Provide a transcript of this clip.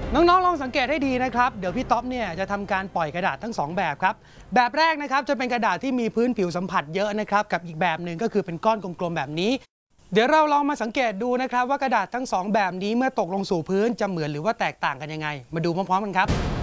น้องๆลองสังเกตให้ดีนะครับเดี๋ยวพี่ต๊อบเนี่ยจะทำการปล่อยกระดาษทั้ง2แบบครับแบบแรกนะครับจะเป็นกระดาษที่มีพื้นผิวสัมผัสเยอะนะครับกับอีกแบบหนึ่งก็คือเป็นก้อนกลมๆแบบนี้เดี๋ยวเราลองมาสังเกตดูนะครับว่ากระดาษทั้ง2แบบนี้เมื่อตกลงสู่พื้นจะเหมือนหรือว่าแตกต่างกันยังไงมาดูพร้อมๆกันครับ